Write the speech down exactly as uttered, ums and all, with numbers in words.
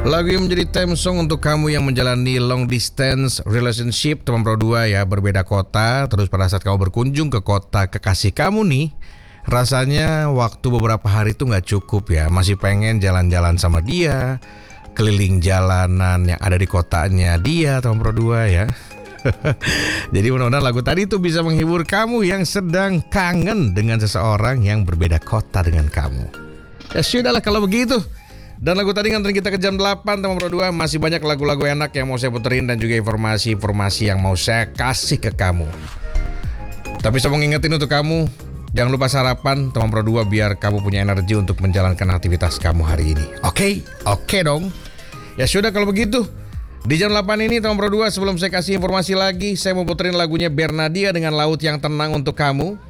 Lagu yang menjadi theme song untuk kamu yang menjalani long distance relationship teman pro dua ya, berbeda kota. Terus pada saat kamu berkunjung ke kota kekasih kamu nih, rasanya waktu beberapa hari itu gak cukup ya. Masih pengen jalan-jalan sama dia, keliling jalanan yang ada di kotanya dia teman pro dua ya. Jadi mudah-mudahan lagu tadi itu bisa menghibur kamu yang sedang kangen dengan seseorang yang berbeda kota dengan kamu. Ya sudahlah kalau begitu. Dan lagu tadi nganterin kita ke jam delapan teman pro dua. Masih banyak lagu-lagu enak yang mau saya puterin dan juga informasi-informasi yang mau saya kasih ke kamu. Tapi saya mau ngingetin untuk kamu, jangan lupa sarapan teman pro dua biar kamu punya energi untuk menjalankan aktivitas kamu hari ini. Oke? Oke dong. Ya sudah kalau begitu. Di jam delapan ini teman pro dua, sebelum saya kasih informasi lagi, saya mau puterin lagunya Bernadia dengan Laut yang Tenang untuk kamu.